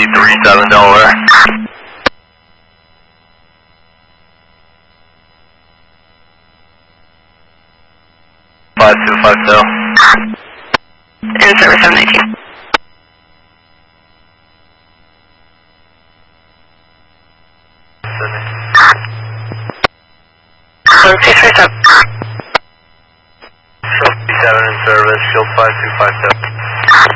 237 Delaware. 5250. In service 719. Shield 57 in service, Shield 5257.